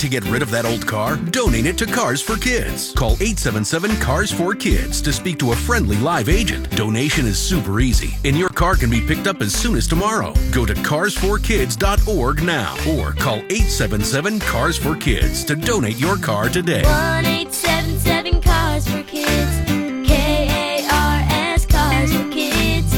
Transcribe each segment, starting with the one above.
get rid of that old car? Donate it to Cars for Kids. Call 877-CARS4KIDS to speak to a friendly live agent. Donation is super easy, and your car can be picked up as soon as tomorrow. Go to carsforkids.org now or call 877-CARS4KIDS to donate your car today. 1-877-CARS4KIDS. KARS Cars for Kids.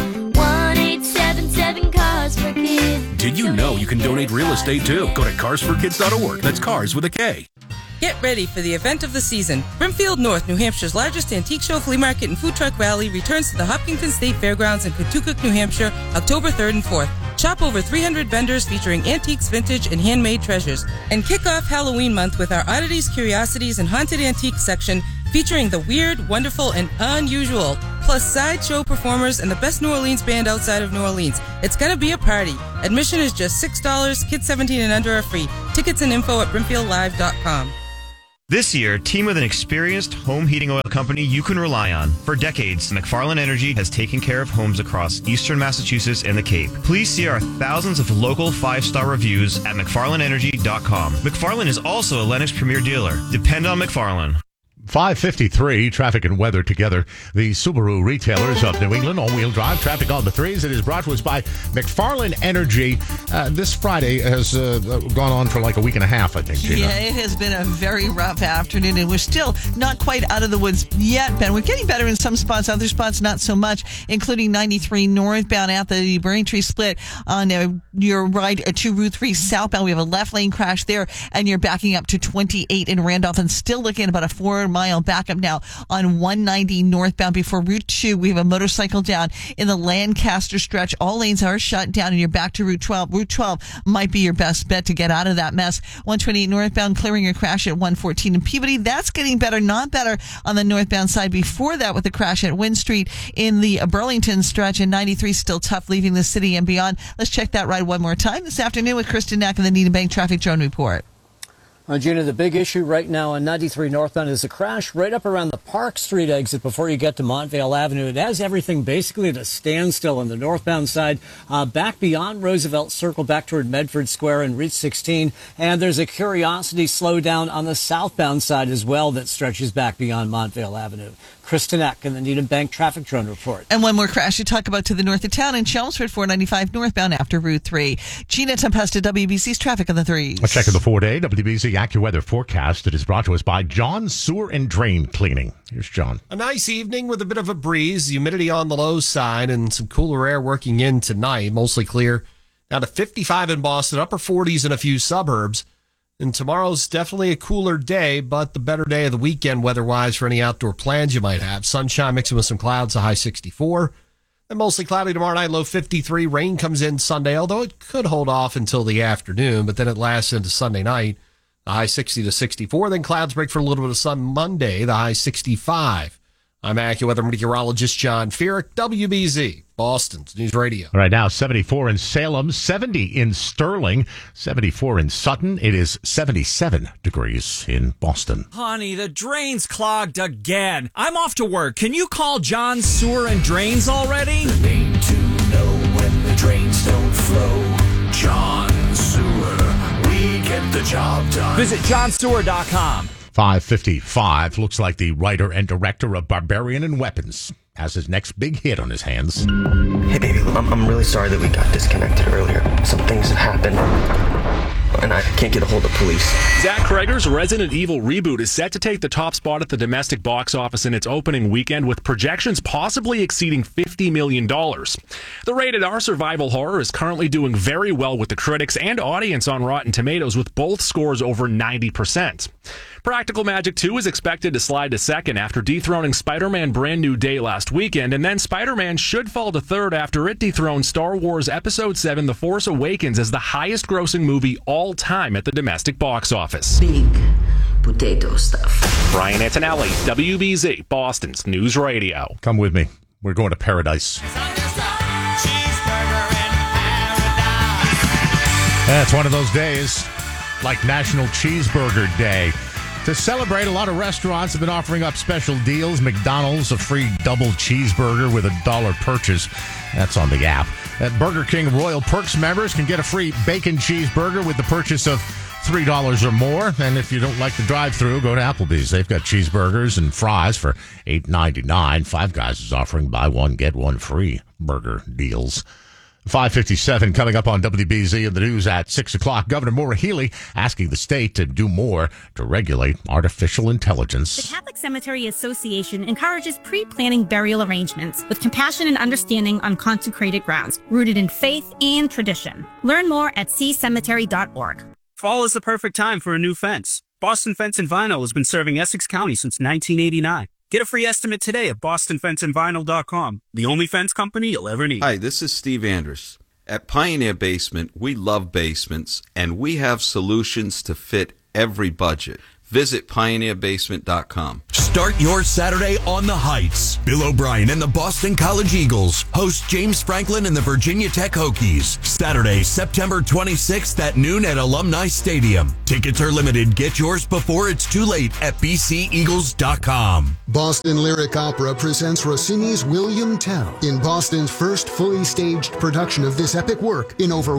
1-877-CARS4KIDS. Did you know you can donate real estate too? Go to carsforkids.org. That's cars with a K. Get ready for the event of the season. Brimfield North, New Hampshire's largest antique show, flea market, and food truck rally returns to the Hopkinton State Fairgrounds in Cotucook, New Hampshire, October 3rd and 4th. Shop over 300 vendors featuring antiques, vintage, and handmade treasures. And kick off Halloween month with our Oddities, Curiosities, and Haunted Antiques section featuring the weird, wonderful, and unusual, plus sideshow performers and the best New Orleans band outside of New Orleans. It's gonna be a party. Admission is just $6. Kids 17 and under are free. Tickets and info at brimfieldlive.com. This year, team with an experienced home heating oil company you can rely on. For decades, McFarland Energy has taken care of homes across eastern Massachusetts and the Cape. Please see our thousands of local 5-star reviews at McFarlandEnergy.com. McFarland is also a Lennox Premier dealer. Depend on McFarland. 5:53, traffic and weather together. The Subaru retailers of New England, all-wheel drive, traffic on the threes. It is brought to us by McFarland Energy. This Friday has gone on for like a week and a half, I think, Gina. Yeah, it has been a very rough afternoon, and we're still not quite out of the woods yet, Ben. We're getting better in some spots, other spots not so much, including 93 northbound at the Braintree split on your right to Route 3 southbound. We have a left lane crash there, and you're backing up to 28 in Randolph, and still looking at about a 4-mile backup now on 190 northbound before Route 2. We have a motorcycle down in the Lancaster stretch. All lanes are shut down and you're back to Route 12. Route 12 might be your best bet to get out of that mess. 128 northbound clearing a crash at 114 in Peabody. That's getting better, not better on the northbound side before that with the crash at Wynn Street in the Burlington stretch, and 93 still tough leaving the city and beyond. Let's check that ride one more time this afternoon with Kristen Knack and the Needham Bank Traffic Drone Report. Gina, the big issue right now on 93 northbound is a crash right up around the Park Street exit before you get to Montvale Avenue. It has everything basically at a standstill on the northbound side, back beyond Roosevelt Circle, back toward Medford Square and Route 16. And there's a Curiosity slowdown on the southbound side as well that stretches back beyond Montvale Avenue. Kristen Eck and the Needham Bank Traffic Drone Report. And one more crash to talk about to the north of town in Chelmsford, 495 northbound after Route 3. Gina Tempesta, WBC's Traffic on the Threes. Let's check the 4-day WBC AccuWeather forecast. It is brought to us by John Sewer and Drain Cleaning. Here's John. A nice evening with a bit of a breeze, humidity on the low side, and some cooler air working in tonight. Mostly clear. Down to 55 in Boston, upper 40s in a few suburbs. And tomorrow's definitely a cooler day, but the better day of the weekend weather-wise for any outdoor plans you might have. Sunshine mixing with some clouds, a high 64. And mostly cloudy tomorrow night, low 53. Rain comes in Sunday, although it could hold off until the afternoon, but then it lasts into Sunday night, the high 60 to 64. Then clouds break for a little bit of sun Monday, the high 65. I'm AccuWeather meteorologist John Feerick, WBZ, Boston's News Radio. Right now, 74 in Salem, 70 in Sterling, 74 in Sutton. It is 77 degrees in Boston. Honey, the drain's clogged again. I'm off to work. Can you call John Sewer and Drains already? The name to know when the drains don't flow. John Sewer, we get the job done. Visit johnsewer.com. 5:55. Looks like the writer and director of Barbarian and Weapons has his next big hit on his hands. Hey, baby, I'm really sorry that we got disconnected earlier. Some things have happened, and I can't get a hold of police. Zach Kreger's Resident Evil reboot is set to take the top spot at the domestic box office in its opening weekend, with projections possibly exceeding $50 million. The rated R survival horror is currently doing very well with the critics and audience on Rotten Tomatoes, with both scores over 90%. Practical Magic 2 is expected to slide to second after dethroning Spider-Man Brand New Day last weekend, and then Spider-Man should fall to third after it dethroned Star Wars Episode 7 The Force Awakens as the highest-grossing movie all time at the domestic box office. Big potato stuff. Brian Antonelli, WBZ, Boston's News Radio. Come with me. We're going to paradise. Yeah, it's one of those days, like National Cheeseburger Day. To celebrate, a lot of restaurants have been offering up special deals. McDonald's, a free double cheeseburger with $1 purchase. That's on the app. At Burger King, Royal Perks members can get a free bacon cheeseburger with the purchase of $3 or more. And if you don't like the drive-thru, go to Applebee's. They've got cheeseburgers and fries for $8.99. Five Guys is offering buy one, get one free burger deals. 5:57 coming up on WBZ in the news at 6 o'clock. Governor Maura Healey asking the state to do more to regulate artificial intelligence. The Catholic Cemetery Association encourages pre-planning burial arrangements with compassion and understanding on consecrated grounds, rooted in faith and tradition. Learn more at ccemetery.org. Fall is the perfect time for a new fence. Boston Fence and Vinyl has been serving Essex County since 1989. Get a free estimate today at bostonfenceandvinyl.com, the only fence company you'll ever need. Hi, this is Steve Andrus. At Pioneer Basement, we love basements, and we have solutions to fit every budget. Visit pioneerbasement.com. Start your Saturday on the Heights. Bill O'Brien and the Boston College Eagles host James Franklin and the Virginia Tech Hokies. Saturday, September 26th at noon at Alumni Stadium. Tickets are limited. Get yours before it's too late at bceagles.com. Boston Lyric Opera presents Rossini's William Tell in Boston's first fully staged production of this epic work in over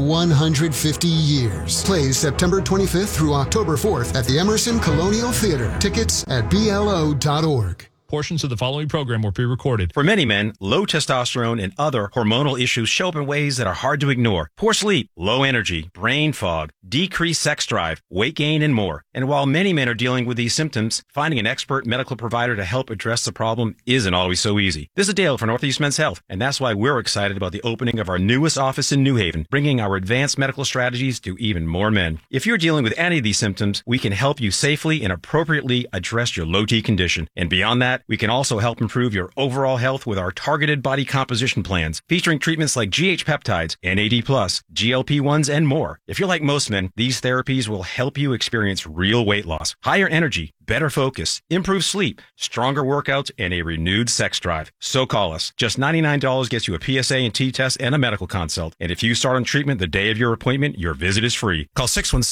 150 years. Plays September 25th through October 4th at the Emerson Colonial Theater. Tickets at BLO.org. Portions of the following program were pre-recorded. For many men, low testosterone and other hormonal issues show up in ways that are hard to ignore. Poor sleep, low energy, brain fog, decreased sex drive, weight gain, and more. And while many men are dealing with these symptoms, finding an expert medical provider to help address the problem isn't always so easy. This is Dale for Northeast Men's Health, and that's why we're excited about the opening of our newest office in New Haven, bringing our advanced medical strategies to even more men. If you're dealing with any of these symptoms, we can help you safely and appropriately address your low T condition. And beyond that, we can also help improve your overall health with our targeted body composition plans, featuring treatments like GH peptides, NAD+, GLP-1s, and more. If you're like most men, these therapies will help you experience real weight loss, higher energy, better focus, improved sleep, stronger workouts, and a renewed sex drive. So call us. Just $99 gets you a PSA and T-test and a medical consult. And if you start on treatment the day of your appointment, your visit is free. Call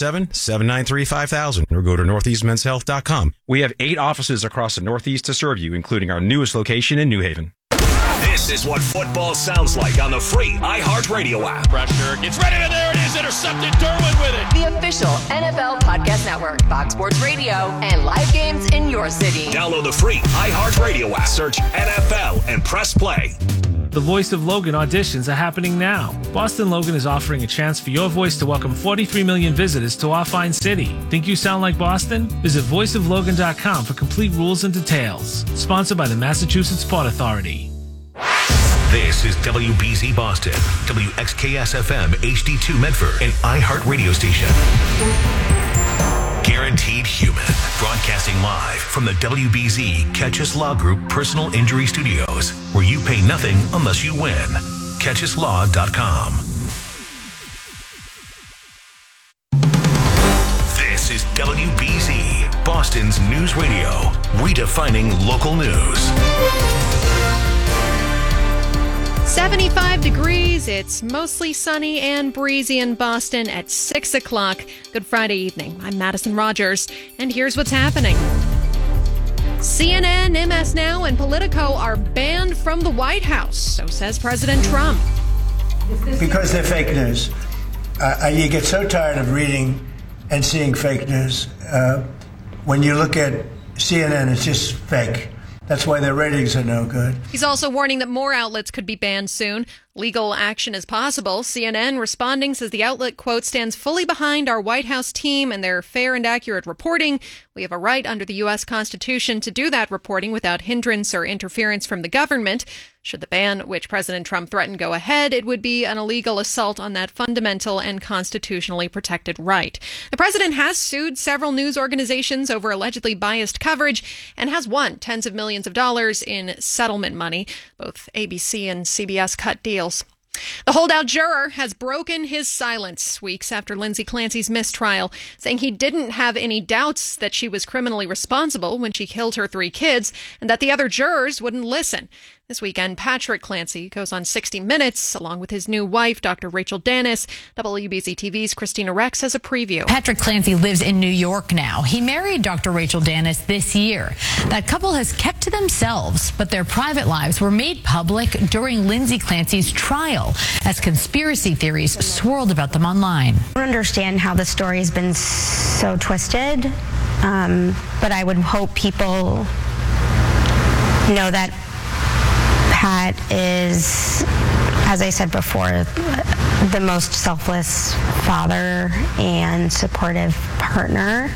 617-793-5000 or go to northeastmenshealth.com. We have 8 offices across the Northeast to serve you, including our newest location in New Haven. This is what football sounds like on the free iHeartRadio app. Pressure gets ready, and there it is, intercepted. Derwin with it. The official NFL Podcast Network, Fox Sports Radio, and live games in your city. Download the free iHeartRadio app. Search NFL and press play. The Voice of Logan auditions are happening now. Boston Logan is offering a chance for your voice to welcome 43 million visitors to our fine city. Think you sound like Boston? Visit voiceoflogan.com for complete rules and details. Sponsored by the Massachusetts Port Authority. This is WBZ Boston, WXKS-FM HD2 Medford, an iHeart radio station. Guaranteed Human, broadcasting live from the WBZ Catchus Law Group Personal Injury Studios, where you pay nothing unless you win. CatchusLaw.com. This is WBZ, Boston's news radio, redefining local news. 75 degrees. It's mostly sunny and breezy in Boston at 6 o'clock. Good Friday evening. I'm Madison Rogers, and here's what's happening. CNN, MS Now, and Politico are banned from the White House, so says President Trump. Because they're fake news. You get so tired of reading and seeing fake news. When you look at CNN, it's just fake. That's why their ratings are no good. He's also warning that more outlets could be banned soon. Legal action is possible. CNN responding says the outlet, quote, stands fully behind our White House team and their fair and accurate reporting. We have a right under the U.S. Constitution to do that reporting without hindrance or interference from the government. Should the ban, which President Trump threatened, go ahead, it would be an illegal assault on that fundamental and constitutionally protected right. The president has sued several news organizations over allegedly biased coverage and has won tens of millions of dollars in settlement money. Both ABC and CBS cut deals. The holdout juror has broken his silence weeks after Lindsay Clancy's mistrial, saying he didn't have any doubts that she was criminally responsible when she killed her 3 kids and that the other jurors wouldn't listen. This weekend, Patrick Clancy goes on 60 Minutes along with his new wife, Dr. Rachel Dennis. WBZ TV's Christina Rex has a preview. Patrick Clancy lives in New York now. He married Dr. Rachel Dennis this year. That couple has kept to themselves, but their private lives were made public during Lindsay Clancy's trial as conspiracy theories swirled about them online. I don't understand how the story has been so twisted, but I would hope people know that Pat is, as I said before, the most selfless father and supportive partner.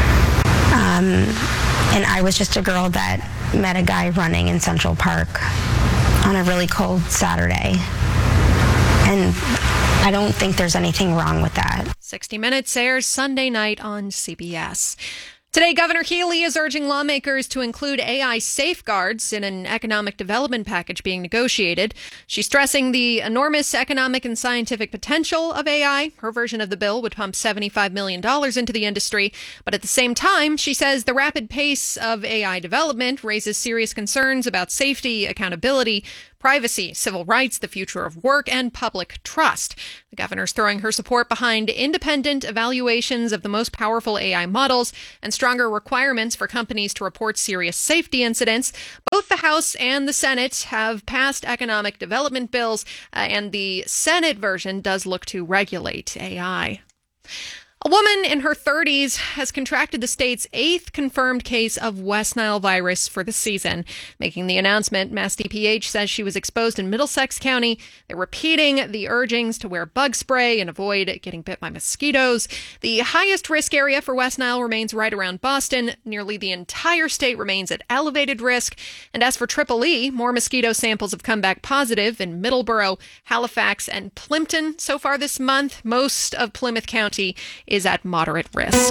And I was just a girl that met a guy running in Central Park on a really cold Saturday. And I don't think there's anything wrong with that. 60 Minutes airs Sunday night on CBS. Today, Governor Healy is urging lawmakers to include AI safeguards in an economic development package being negotiated. She's stressing the enormous economic and scientific potential of AI. Her version of the bill would pump $75 million into the industry. But at the same time, she says the rapid pace of AI development raises serious concerns about safety, accountability, privacy, civil rights, the future of work, and public trust. The governor's throwing her support behind independent evaluations of the most powerful AI models and stronger requirements for companies to report serious safety incidents. Both the House and the Senate have passed economic development bills, and the Senate version does look to regulate AI. A woman in her 30s has contracted the state's 8th confirmed case of West Nile virus for the season. Making the announcement, Mass DPH says she was exposed in Middlesex County. They're repeating the urgings to wear bug spray and avoid getting bit by mosquitoes. The highest risk area for West Nile remains right around Boston. Nearly the entire state remains at elevated risk. And as for Triple E, more mosquito samples have come back positive in Middleborough, Halifax, and Plimpton so far this month. Most of Plymouth County is at moderate risk.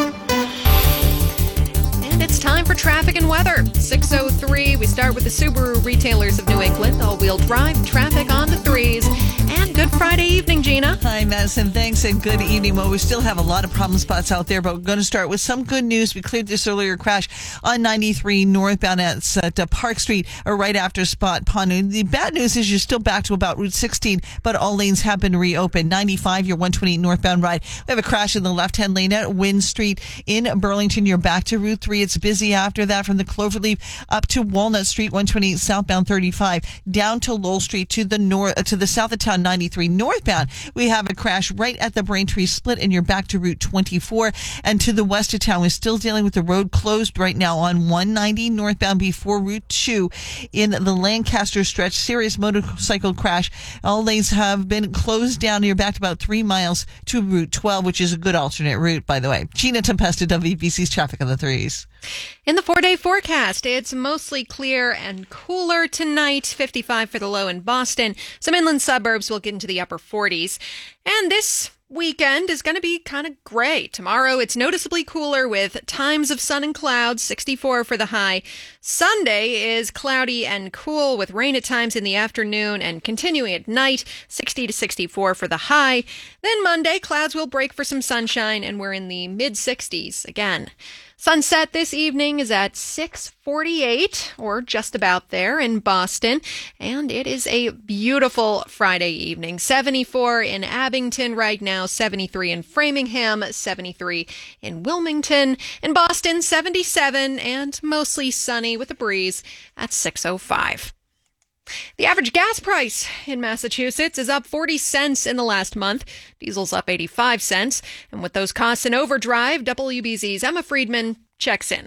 And it's time for traffic and weather. 6:03. We start with the Subaru retailers of New England. All-wheel drive traffic on the threes. And good Friday evening, Gina. Hi, Madison. Thanks and good evening. Well, we still have a lot of problem spots out there, but we're going to start with some good news. We cleared this earlier crash on 93 northbound at Park Street right after Spot Pond. The bad news is you're still back to about Route 16, but all lanes have been reopened. 95, your 128 northbound ride. We have a crash in the left-hand lane at Wynn Street in Burlington. You're back to Route 3. It's busy after that from the Cloverleaf up to Walnut Street, 128 southbound 35, down to Lowell Street to the north, to the south of town, 93 northbound. We have a crash right at the Braintree split, and you're back to Route 24. And to the west of town, we're still dealing with the road closed right now on 190 northbound before Route 2 in the Lancaster stretch. Serious motorcycle crash. All lanes have been closed down. You're back to about 3 miles to Route 12, which is a good alternate route, by the way. Gina Tempesta, WBC's traffic on the threes. In the 4-day forecast, it's mostly clear and cooler tonight. 55 for the low in Boston. Some inland suburbs will get into the upper 40s. And this weekend is going to be kind of gray. Tomorrow, it's noticeably cooler with times of sun and clouds, 64 for the high. Sunday is cloudy and cool with rain at times in the afternoon and continuing at night, 60 to 64 for the high. Then Monday, clouds will break for some sunshine, and we're in the mid-60s again. Sunset this evening is at 6:48, or just about there in Boston, and it is a beautiful Friday evening. 74 in Abington right now, 73 in Framingham, 73 in Wilmington. In Boston, 77 and mostly sunny with a breeze at 6:05. The average gas price in Massachusetts is up 40 cents in the last month. Diesel's up 85 cents. And with those costs in overdrive, WBZ's Emma Friedman checks in.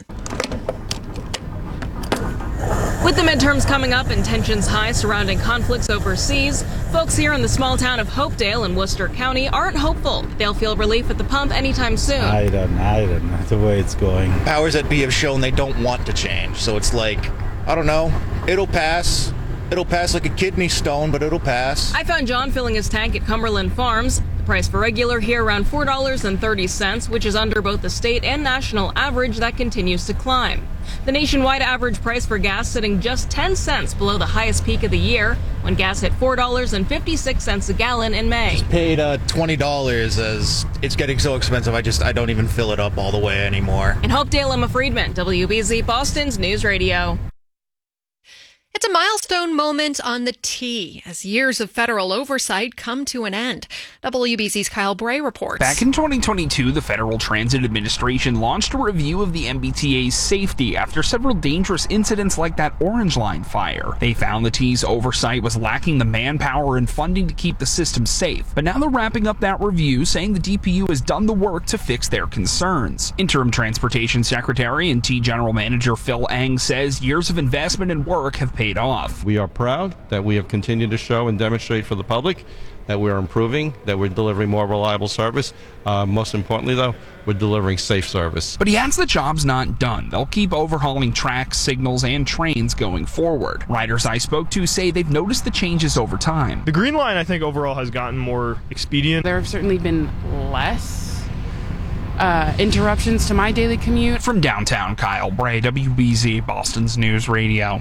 With the midterms coming up and tensions high surrounding conflicts overseas, folks here in the small town of Hopedale in Worcester County aren't hopeful they'll feel relief at the pump anytime soon. I don't know the way it's going. Powers that be have shown they don't want to change. So it's like, I don't know, it'll pass. It'll pass like a kidney stone, but it'll pass. I found John filling his tank at Cumberland Farms. The price for regular here around $4.30, which is under both the state and national average that continues to climb. The nationwide average price for gas sitting just 10 cents below the highest peak of the year, when gas hit $4.56 a gallon in May. Just paid $20 as it's getting so expensive. I don't even fill it up all the way anymore. In Hopedale, Emma Friedman, WBZ Boston's News Radio. It's It's a milestone moment on the T as years of federal oversight come to an end. WBZ's Kyle Bray reports. Back in 2022, the Federal Transit Administration launched a review of the MBTA's safety after several dangerous incidents like that Orange Line fire. They found the T's oversight was lacking the manpower and funding to keep the system safe. But now they're wrapping up that review, saying the DPU has done the work to fix their concerns. Interim Transportation Secretary and T General Manager Phil Eng says years of investment and work have paid off. We are proud that we have continued to show and demonstrate for the public that we're improving, that we're delivering more reliable service. Most importantly, though, we're delivering safe service. But he adds the job's not done. They'll keep overhauling tracks, signals, and trains going forward. Riders I spoke to say they've noticed the changes over time. The Green Line, I think, overall has gotten more expedient. There have certainly been less interruptions to my daily commute. From downtown, Kyle Bray, WBZ, Boston's News Radio.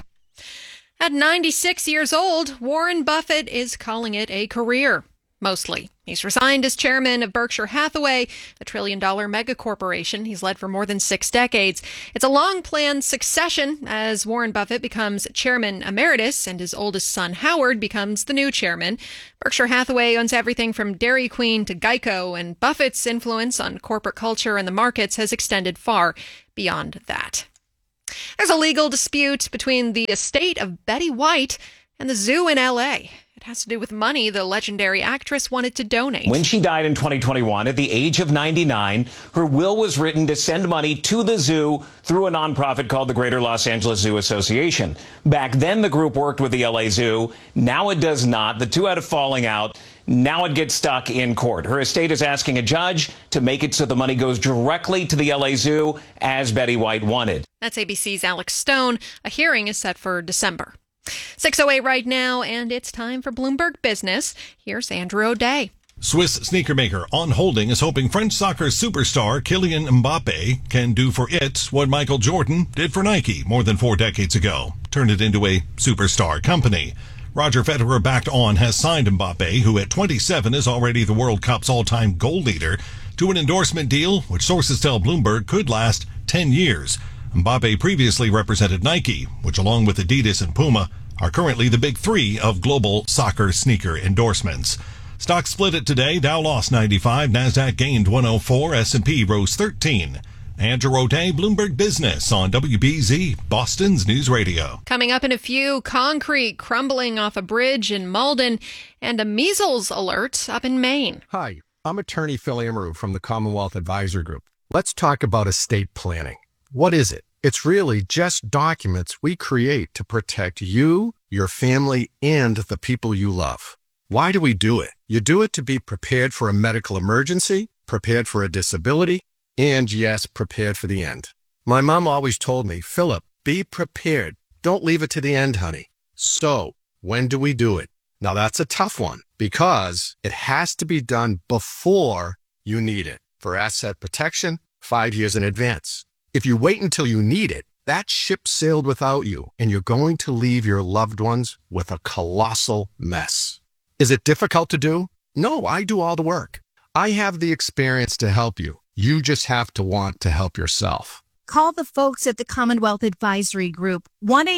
At 96 years old, Warren Buffett is calling it a career. Mostly. He's resigned as chairman of Berkshire Hathaway, a trillion-dollar megacorporation he's led for more than 6 decades. It's a long-planned succession as Warren Buffett becomes chairman emeritus and his oldest son, Howard, becomes the new chairman. Berkshire Hathaway owns everything from Dairy Queen to Geico, and Buffett's influence on corporate culture and the markets has extended far beyond that. There's a legal dispute between the estate of Betty White and the zoo in L.A. It has to do with money the legendary actress wanted to donate. When she died in 2021 at the age of 99, her will was written to send money to the zoo through a nonprofit called the Greater Los Angeles Zoo Association. Back then, the group worked with the L.A. Zoo. Now it does not. The two had a falling out. Now it gets stuck in court. Her estate is asking a judge to make it so the money goes directly to the LA Zoo as Betty White wanted. That's ABC's Alex Stone. A hearing is set for December. 6:08 right now, and it's time for Bloomberg Business. Here's Andrew O'Day. Swiss sneaker maker On Holding is hoping French soccer superstar Kylian Mbappe can do for it what Michael Jordan did for Nike more than 4 decades ago, turn it into a superstar company. Roger Federer, backed On, has signed Mbappe, who at 27 is already the World Cup's all-time goal leader, to an endorsement deal which sources tell Bloomberg could last 10 years. Mbappe previously represented Nike, which along with Adidas and Puma are currently the big 3 of global soccer sneaker endorsements. Stocks split it today. Dow lost 95, Nasdaq gained 104, S&P rose 13. Andrew O'Day, Bloomberg Business on WBZ, Boston's News Radio. Coming up in a few, concrete crumbling off a bridge in Malden and a measles alert up in Maine. Hi, I'm attorney Phil Amaru from the Commonwealth Advisory Group. Let's talk about estate planning. What is it? It's really just documents we create to protect you, your family, and the people you love. Why do we do it? You do it to be prepared for a medical emergency, prepared for a disability, and yes, prepared for the end. My mom always told me, Philip, be prepared. Don't leave it to the end, honey. So, when do we do it? Now that's a tough one because it has to be done before you need it. For asset protection, 5 years in advance. If you wait until you need it, that ship sailed without you, and you're going to leave your loved ones with a colossal mess. Is it difficult to do? No, I do all the work. I have the experience to help you. You just have to want to help yourself. Call the folks at the Commonwealth Advisory Group,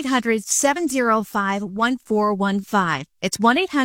1-800-705-1415. It's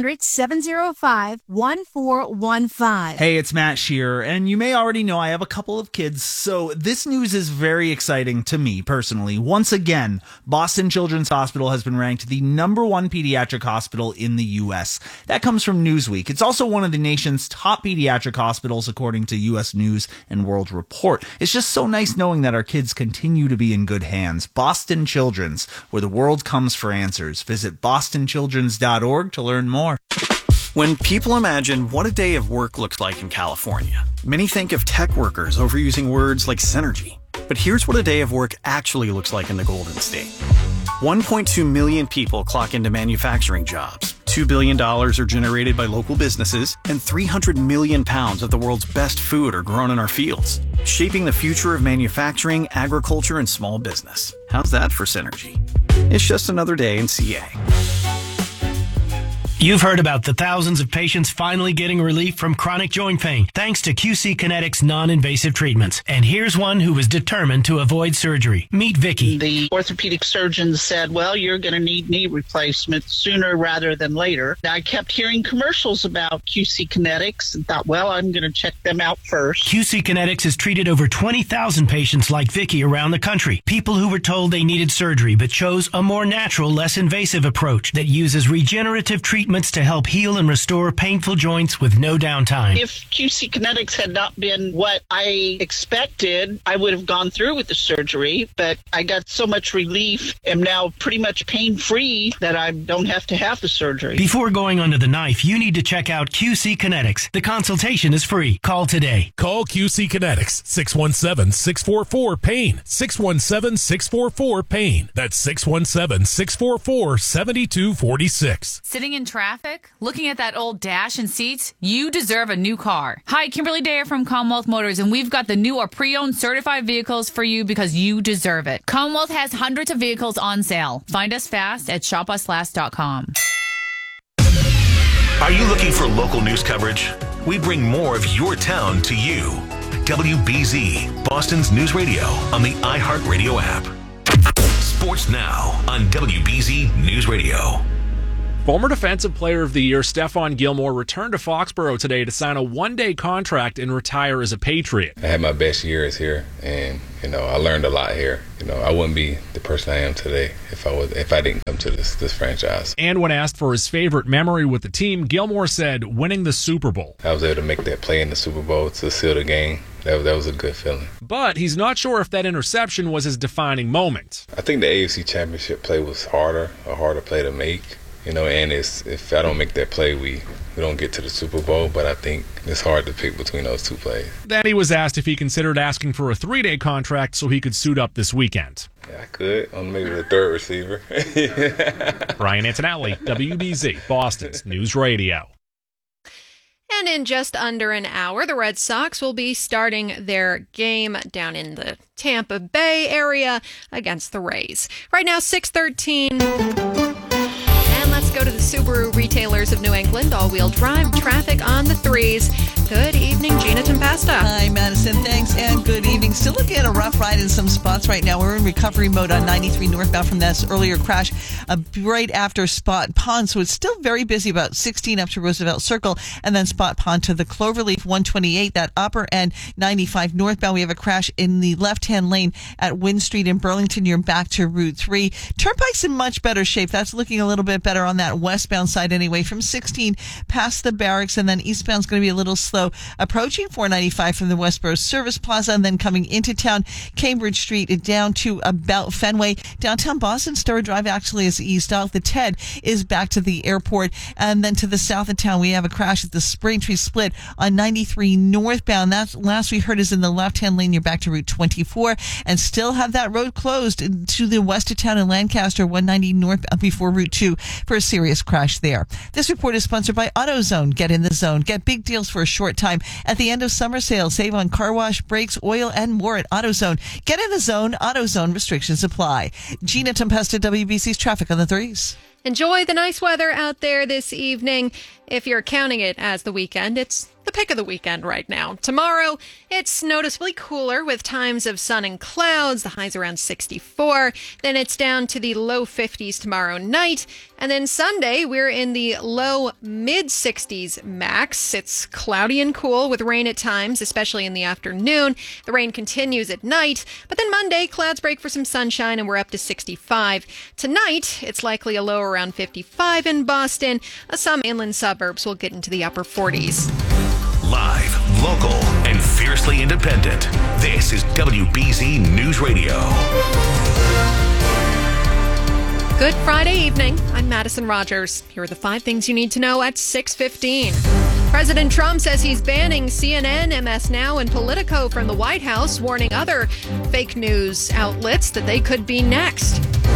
1-800-705-1415. Hey, it's Matt Shearer, and you may already know I have a couple of kids, so this news is very exciting to me personally. Once again, Boston Children's Hospital has been ranked the #1 pediatric hospital in the U.S. That comes from Newsweek. It's also one of the nation's top pediatric hospitals, according to U.S. News and World Report. It's just so nice knowing that our kids continue to be in good hands. Boston Children's, where the world comes for answers. Visit bostonchildrens.org to learn more. When people imagine what a day of work looks like in California, many think of tech workers overusing words like synergy. But here's what a day of work actually looks like in the Golden State. 1.2 million people clock into manufacturing jobs. $2 billion are generated by local businesses, and 300 million pounds of the world's best food are grown in our fields, shaping the future of manufacturing, agriculture, and small business. How's that for synergy? It's just another day in CA. You've heard about the thousands of patients finally getting relief from chronic joint pain thanks to QC Kinetics non-invasive treatments. And here's one who was determined to avoid surgery. Meet Vicky. The orthopedic surgeon said, well, you're going to need knee replacement sooner rather than later. I kept hearing commercials about QC Kinetics and thought, well, I'm going to check them out first. QC Kinetics has treated over 20,000 patients like Vicky around the country. People who were told they needed surgery but chose a more natural, less invasive approach that uses regenerative treatments to help heal and restore painful joints with no downtime. If QC Kinetics had not been what I expected, I would have gone through with the surgery, but I got so much relief, am now pretty much pain-free that I don't have to have the surgery. Before going under the knife, you need to check out QC Kinetics. The consultation is free. Call today. Call QC Kinetics, 617-644-PAIN, 617-644-PAIN. That's 617-644-7246. Sitting in traffic? Looking at that old dash and seats? You deserve a new car. Hi, Kimberly Dare from Commonwealth Motors, and we've got the new or pre-owned certified vehicles for you because you deserve it. Commonwealth has hundreds of vehicles on sale. Find us fast at shopuslast.com. Are you looking for local news coverage? We bring more of your town to you. WBZ, Boston's news radio on the iHeartRadio app. Sports now on WBZ News Radio. Former Defensive Player of the Year Stephon Gilmore returned to Foxborough today to sign a one-day contract and retire as a Patriot. I had my best years here, and I learned a lot here. I wouldn't be the person I am today if I didn't come to this franchise. And when asked for his favorite memory with the team, Gilmore said winning the Super Bowl. I was able to make that play in the Super Bowl to seal the game. That was a good feeling. But he's not sure if that interception was his defining moment. I think the AFC Championship play was a harder play to make. And if I don't make that play, we don't get to the Super Bowl, but I think it's hard to pick between those two plays. Then he was asked if he considered asking for a 3-day contract so he could suit up this weekend. Yeah, I could. I'm maybe the third receiver. Brian Antonelli, WBZ, Boston's News Radio. And in just under an hour, the Red Sox will be starting their game down in the Tampa Bay area against the Rays. Right now, 6:13. Let's go to the Subaru Retailers of New England. All-wheel drive traffic on the 3s. Good evening, Gina Tempesta. Hi, Madison. Thanks, and good evening. Still looking at a rough ride in some spots right now. We're in recovery mode on 93 northbound from that earlier crash right after Spot Pond. So it's still very busy, about 16 up to Roosevelt Circle, and then Spot Pond to the Cloverleaf 128, that upper end 95 northbound. We have a crash in the left-hand lane at Wynn Street in Burlington. You're back to Route 3. Turnpike's in much better shape. That's looking a little bit better on that westbound side anyway, from 16 past the barracks, and then eastbound's going to be a little slow approaching 495 from the Westboro Service Plaza, and then coming into town, Cambridge Street down to about Fenway. Downtown Boston, Star Drive actually is eased off. The TED is back to the airport, and then to the south of town we have a crash at the Springtree split on 93 northbound. That last we heard is in the left-hand lane. You're back to Route 24 and still have that road closed to the west of town in Lancaster 190 northbound before Route 2 for a serious crash there. This report is sponsored by AutoZone. Get in the zone. Get big deals for a short time at the end of summer sale. Save on car wash, brakes, oil, and more at AutoZone. Get in the zone. AutoZone. Restrictions apply. Gina Tempesta, WBC's traffic on the 3s. Enjoy the nice weather out there this evening. If you're counting it as the weekend, it's the pick of the weekend right now. Tomorrow, it's noticeably cooler with times of sun and clouds. The high's around 64. Then it's down to the low 50s tomorrow night. And then Sunday, we're in the low mid-60s max. It's cloudy and cool with rain at times, especially in the afternoon. The rain continues at night. But then Monday, clouds break for some sunshine and we're up to 65. Tonight, it's likely a low around 55 in Boston. Some inland suburbs will get into the upper 40s. Live, local, and fiercely independent. This is WBZ News Radio. Good Friday evening. I'm Madison Rogers. Here are the 5 things you need to know at 6:15. President Trump says he's banning CNN, MS Now, and Politico from the White House, warning other fake news outlets that they could be next.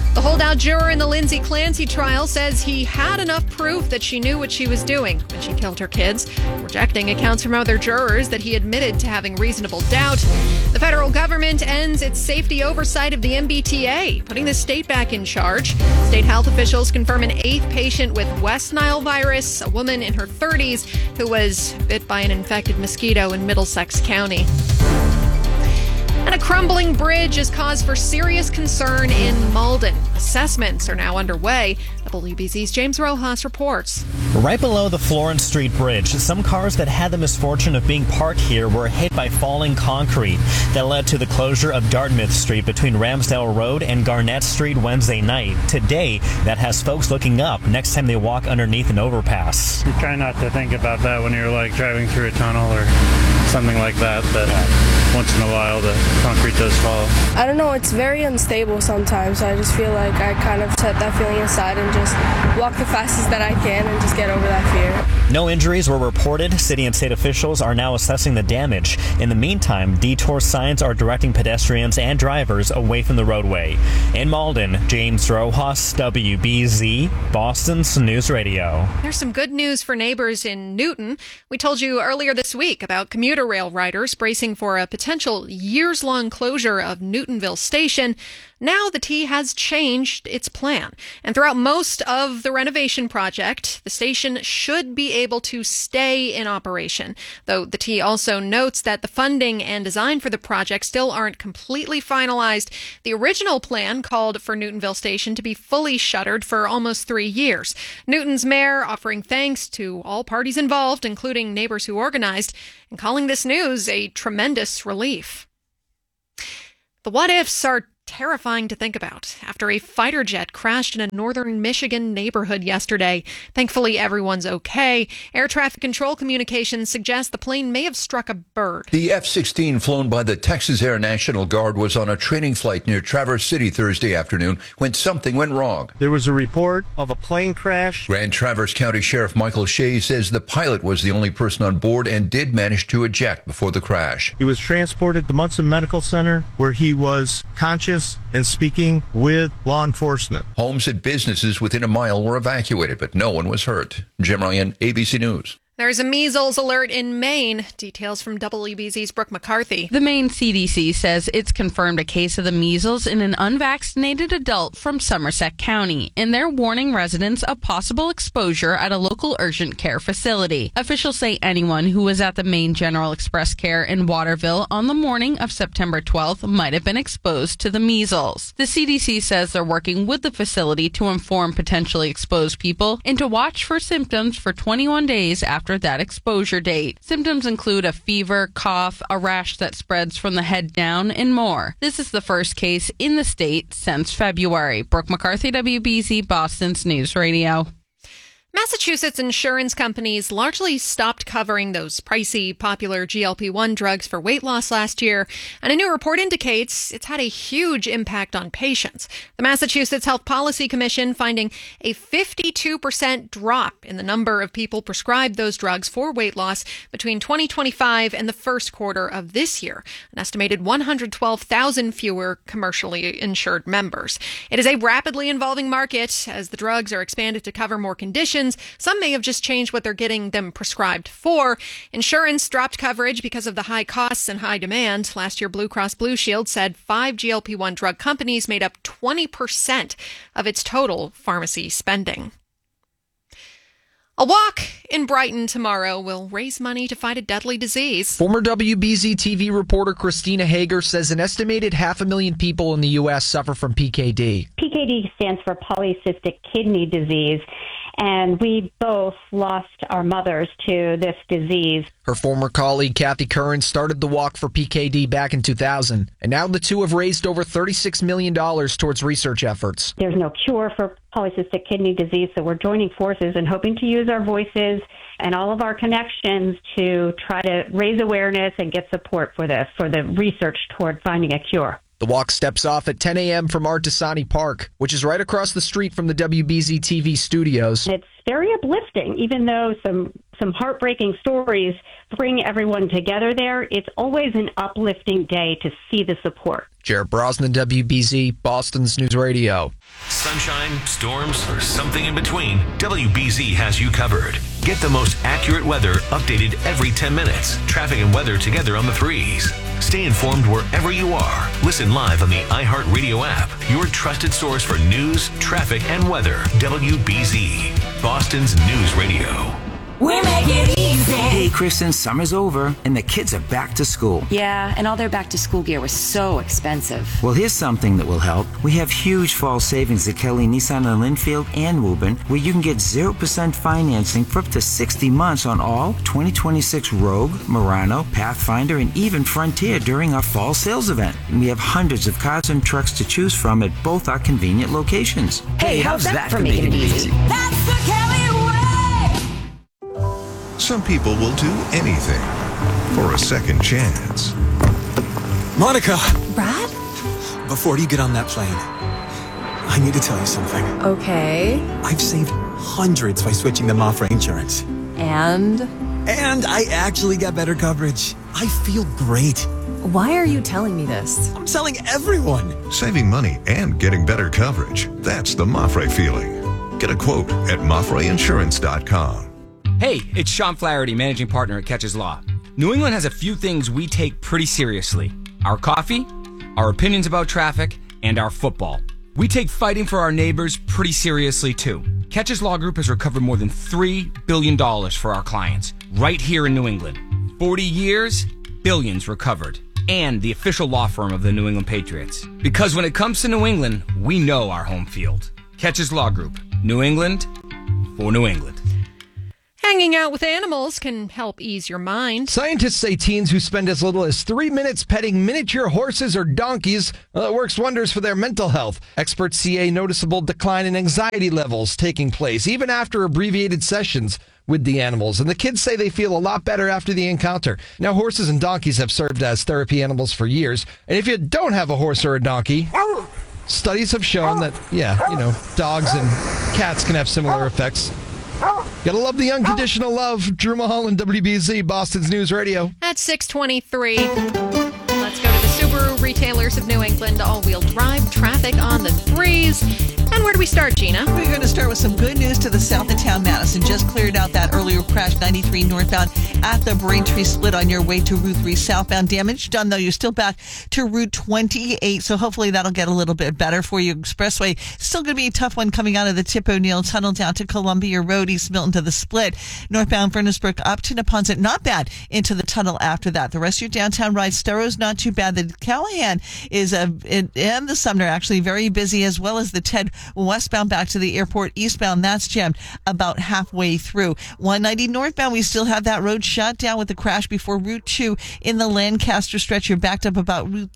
The holdout juror in the Lindsay Clancy trial says he had enough proof that she knew what she was doing when she killed her kids, rejecting accounts from other jurors that he admitted to having reasonable doubt. The federal government ends its safety oversight of the MBTA, putting the state back in charge. State health officials confirm an 8th patient with West Nile virus, a woman in her 30s who was bit by an infected mosquito in Middlesex County. And a crumbling bridge is cause for serious concern in Malden. Assessments are now underway. WBZ's James Rojas reports. Right below the Florence Street Bridge, some cars that had the misfortune of being parked here were hit by falling concrete. That led to the closure of Dartmouth Street between Ramsdale Road and Garnett Street Wednesday night. Today, that has folks looking up next time they walk underneath an overpass. You try not to think about that when you're driving through a tunnel or something like that, but once in a while the concrete does fall. I don't know, it's very unstable sometimes. I just feel like I kind of set that feeling aside and just walk the fastest that I can and just get over that fear. No injuries were reported. City and state officials are now assessing the damage. In the meantime, detour signs are directing pedestrians and drivers away from the roadway. In Malden, James Rojas, WBZ, Boston's News Radio. There's some good news for neighbors in Newton. We told you earlier this week about commuter rail riders bracing for a potential years-long closure of Newtonville Station. Now the T has changed its plan. And throughout most of the renovation project, the station should be able to stay in operation. Though the T also notes that the funding and design for the project still aren't completely finalized. The original plan called for Newtonville Station to be fully shuttered for almost 3 years. Newton's mayor offering thanks to all parties involved, including neighbors who organized, and calling this news a tremendous relief. The what-ifs are terrifying to think about after a fighter jet crashed in a northern Michigan neighborhood yesterday. Thankfully, everyone's okay. Air traffic control communications suggest the plane may have struck a bird. The F-16 flown by the Texas Air National Guard was on a training flight near Traverse City Thursday afternoon when something went wrong. There was a report of a plane crash. Grand Traverse County Sheriff Michael Shea says the pilot was the only person on board and did manage to eject before the crash. He was transported to Munson Medical Center where he was conscious and speaking with law enforcement. Homes and businesses within a mile were evacuated, but no one was hurt. Jim Ryan, ABC News. There's a measles alert in Maine. Details from WBZ's Brooke McCarthy. The Maine CDC says it's confirmed a case of the measles in an unvaccinated adult from Somerset County, and they're warning residents of possible exposure at a local urgent care facility. Officials say anyone who was at the Maine General Express Care in Waterville on the morning of September 12th might have been exposed to the measles. The CDC says they're working with the facility to inform potentially exposed people and to watch for symptoms for 21 days after that exposure date. Symptoms include a fever, cough, a rash that spreads from the head down, and more. This is the first case in the state since February. Brooke McCarthy, WBZ, Boston's News Radio. Massachusetts insurance companies largely stopped covering those pricey, popular GLP-1 drugs for weight loss last year, and a new report indicates it's had a huge impact on patients. The Massachusetts Health Policy Commission finding a 52% drop in the number of people prescribed those drugs for weight loss between 2025 and the first quarter of this year, an estimated 112,000 fewer commercially insured members. It is a rapidly evolving market as the drugs are expanded to cover more conditions. Some may have just changed what they're getting them prescribed for. Insurance dropped coverage because of the high costs and high demand. Last year, Blue Cross Blue Shield said 5 GLP-1 drug companies made up 20% of its total pharmacy spending. A walk in Brighton tomorrow will raise money to fight a deadly disease. Former WBZ TV reporter Christina Hager says an estimated 500,000 people in the U.S. suffer from PKD. PKD stands for polycystic kidney disease, and we both lost our mothers to this disease. Her former colleague Kathy Curran started the Walk for PKD back in 2000, and now the two have raised over $36 million towards research efforts. There's no cure for polycystic kidney disease, so we're joining forces and hoping to use our voices and all of our connections to try to raise awareness and get support for this, for the research toward finding a cure. The walk steps off at 10 a.m. from Artesani Park, which is right across the street from the WBZ TV studios. It's very uplifting, even though some some heartbreaking stories, bring everyone together there. It's always an uplifting day to see the support. Jared Brosnan, WBZ, Boston's News Radio. Sunshine, storms, or something in between, WBZ has you covered. Get the most accurate weather updated every 10 minutes. Traffic and weather together on the 3s. Stay informed wherever you are. Listen live on the iHeartRadio app. Your trusted source for news, traffic, and weather. WBZ, Boston's News Radio. We make it easy. Hey, Kristen, summer's over and the kids are back to school. Yeah, and all their back to school gear was so expensive. Well, here's something that will help. We have huge fall savings at Kelly Nissan in Linfield and Woburn, where you can get 0% financing for up to 60 months on all 2026 Rogue, Murano, Pathfinder, and even Frontier during our fall sales event. And we have hundreds of cars and trucks to choose from at both our convenient locations. Hey, how's that for making it easy? That's the Kelly way! Some people will do anything for a second chance. Monica! Brad? Before you get on that plane, I need to tell you something. Okay. I've saved hundreds by switching to Mafra Insurance. And I actually got better coverage. I feel great. why are you telling me this? I'm telling everyone. Saving money and getting better coverage. That's the Mafre feeling. Get a quote at MafreInsurance.com. Hey, it's Sean Flaherty, managing partner at Catches Law. New England has a few things we take pretty seriously. Our coffee, our opinions about traffic, and our football. We take fighting for our neighbors pretty seriously, too. Catches Law Group has recovered more than $3 billion for our clients, right here in New England. 40 years, billions recovered. And the official law firm of the New England Patriots. Because when it comes to New England, we know our home field. Catches Law Group. New England for New England. Hanging out with animals can help ease your mind. Scientists say teens who spend as little as 3 minutes petting miniature horses or donkeys works wonders for their mental health. Experts see a noticeable decline in anxiety levels taking place, even after abbreviated sessions with the animals. And the kids say they feel a lot better after the encounter. Now, horses and donkeys have served as therapy animals for years. And if you don't have a horse or a donkey, studies have shown that, dogs and cats can have similar effects. Gotta love the unconditional love. Drew Mulholland, WBZ, Boston's News Radio. At 6:23, let's go to the Subaru Retailers of New England. All-wheel drive traffic on the 3s. And where do we start, Gina? We're going to start with some good news to the south of town. Madison just cleared out that earlier crash, 93 northbound at the Braintree split on your way to Route 3 southbound. Damage done, though. You're still back to Route 28, so hopefully that'll get a little bit better for you. Expressway, still going to be a tough one coming out of the Tip O'Neill Tunnel down to Columbia Road, East Milton to the split. Northbound Furnace Brook up to Neponset, not bad into the tunnel after that. The rest of your downtown ride, Stero's not too bad. The Callahan is, and the Sumner actually very busy, as well as the Ted westbound back to the airport. Eastbound, that's jammed about halfway through. 190 northbound, we still have that road shut down with the crash before Route 2 in the Lancaster stretch. You're backed up about Route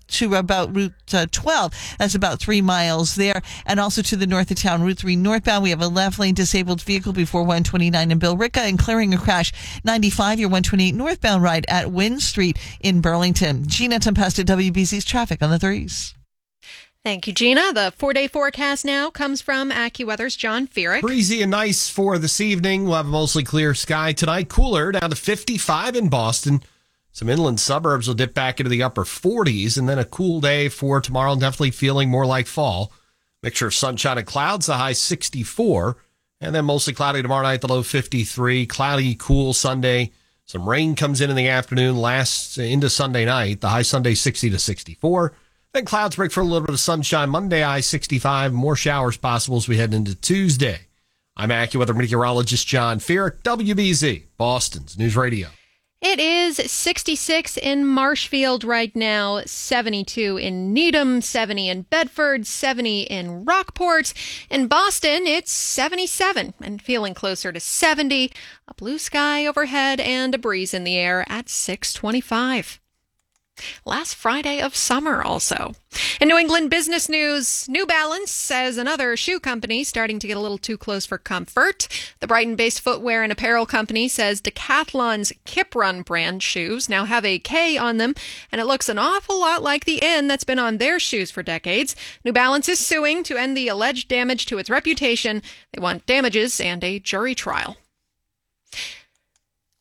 12. That's about 3 miles there. And also to the north of town, Route 3 northbound, we have a left lane disabled vehicle before 129 in Billerica and clearing a crash. 95, your 128 northbound ride at Wynn Street in Burlington. Gina Tempesta, WBZ's traffic on the 3s. Thank you, Gina. The 4-day forecast now comes from AccuWeather's John Feerick. Breezy and nice for this evening. We'll have a mostly clear sky tonight. Cooler down to 55 in Boston. Some inland suburbs will dip back into the upper 40s, and then a cool day for tomorrow. Definitely feeling more like fall. Mixture of sunshine and clouds, the high 64. And then mostly cloudy tomorrow night, the low 53. Cloudy, cool Sunday. Some rain comes in the afternoon, lasts into Sunday night. The high Sunday 60 to 64. Then clouds break for a little bit of sunshine. Monday, high 65. More showers possible as we head into Tuesday. I'm AccuWeather meteorologist John Feerick, WBZ, Boston's News Radio. It is 66 in Marshfield right now, 72 in Needham, 70 in Bedford, 70 in Rockport. In Boston, it's 77 and feeling closer to 70. A blue sky overhead and a breeze in the air at 6:25. Last Friday of summer also. In New England business news, New Balance says another shoe company starting to get a little too close for comfort. The Brighton-based footwear and apparel company says Decathlon's Kip Run brand shoes now have a K on them, and it looks an awful lot like the N that's been on their shoes for decades. New Balance is suing to end the alleged damage to its reputation. They want damages and a jury trial.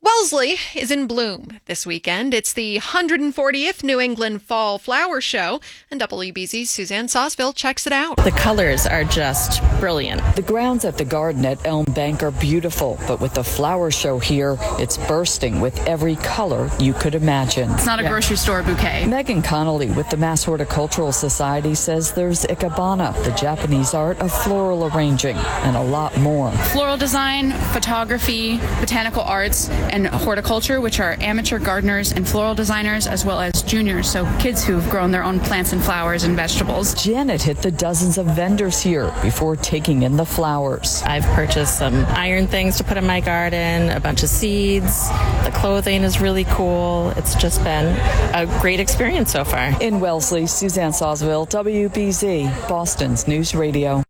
Wellesley is in bloom this weekend. It's the 140th New England Fall Flower Show, and WBZ's Suzanne Sausville checks it out. The colors are just brilliant. The grounds at the garden at Elm Bank are beautiful, but with the flower show here, it's bursting with every color you could imagine. It's not a grocery store bouquet. Megan Connolly with the Mass Horticultural Society says there's ikebana, the Japanese art of floral arranging, and a lot more. Floral design, photography, botanical arts, and horticulture, which are amateur gardeners and floral designers, as well as juniors, so kids who've grown their own plants and flowers and vegetables. Janet hit the dozens of vendors here before taking in the flowers. I've purchased some iron things to put in my garden, a bunch of seeds. The clothing is really cool. It's just been a great experience so far. In Wellesley, Suzanne Sausville, WBZ, Boston's News Radio.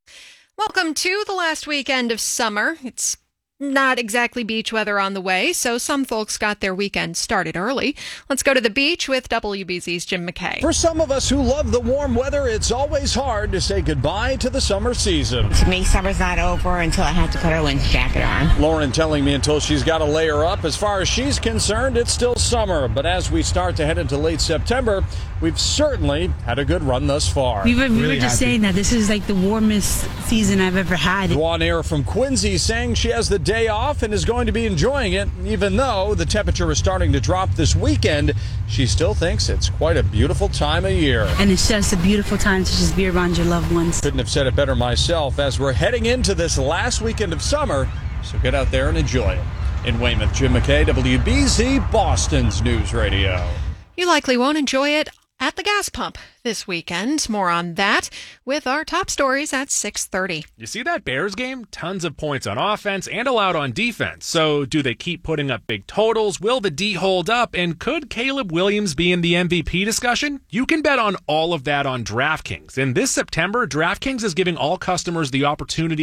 Welcome to the last weekend of summer. It's not exactly beach weather on the way, so some folks got their weekend started early. Let's go to the beach with WBZ's Jim McKay. For some of us who love the warm weather, it's always hard to say goodbye to the summer season. To me, summer's not over until I have to put a winter jacket on. Lauren telling me until she's got to layer up. As far as she's concerned, it's still summer. But as we start to head into late September, we've certainly had a good run thus far. We were just saying that this is like the warmest season I've ever had. Juan Air from Quincy saying she has the day off and is going to be enjoying it. Even though the temperature is starting to drop this weekend, she still thinks it's quite a beautiful time of year. And it's just a beautiful time to just be around your loved ones. Couldn't have said it better myself as we're heading into this last weekend of summer, so get out there and enjoy it. In Weymouth, Jim McKay, WBZ, Boston's News Radio. You likely won't enjoy it at the gas pump this weekend. More on that with our top stories at 6:30. You see that Bears game? Tons of points on offense and allowed on defense. So do they keep putting up big totals? Will the D hold up? And could Caleb Williams be in the MVP discussion? You can bet on all of that on DraftKings. And this September, DraftKings is giving all customers the opportunity